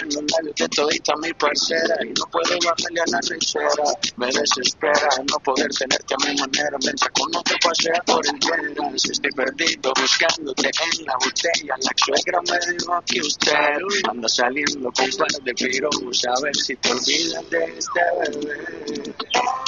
viendo en labios de todita mi parcera y no puedo bajarle a la rechera. Me desespera no poder tenerte a mi manera mientras uno te pasea por el Veras. Estoy perdido buscándote en la botella. La suegra me dijo que usted anda saliendo con par de piromos a ver si te olvidas de este bebé.